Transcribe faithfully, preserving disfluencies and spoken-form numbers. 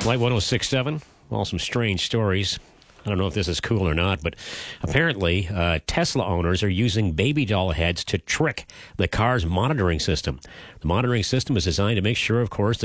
Light one oh six point seven. Well, some strange stories. I don't know if this is cool or not, but apparently uh, Tesla owners are using baby doll heads to trick the car's monitoring system. The monitoring system is designed to make sure, of course,